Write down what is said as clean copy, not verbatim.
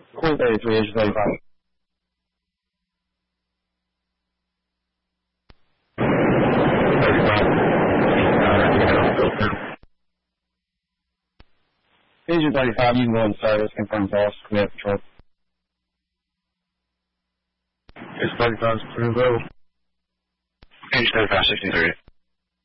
Cool day 3, Agent 35. Agent 35, you can go in service, confirm false, we have control. Agent 35 is pretty low. Agent 35, 63.